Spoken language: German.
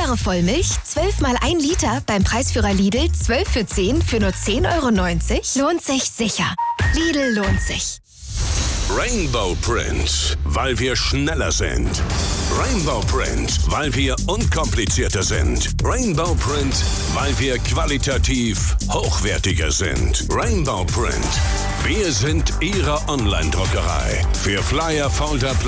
Trinkbare Vollmilch, 12 mal 1 Liter beim Preisführer Lidl, 12 für 10 für nur 10,90 €. Lohnt sich sicher. Lidl lohnt sich. Rainbow Print, weil wir schneller sind. Rainbow Print, weil wir unkomplizierter sind. Rainbow Print, weil wir qualitativ hochwertiger sind. Rainbow Print, wir sind Ihre Online-Druckerei. Für Flyer, Folder,